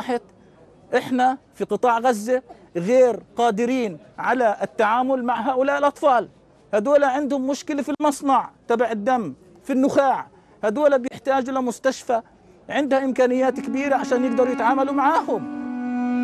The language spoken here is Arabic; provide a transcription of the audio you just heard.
أصبحت إحنا في قطاع غزة غير قادرين على التعامل مع هؤلاء الأطفال. هدول عندهم مشكلة في المصنع تبع الدم، في النخاع، هدول بيحتاجوا لمستشفى عندها إمكانيات كبيرة عشان يقدروا يتعاملوا معاهم.